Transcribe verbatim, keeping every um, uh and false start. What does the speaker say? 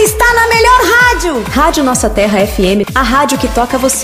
está na melhor rádio. Rádio Nossa Terra F M, a rádio que toca você.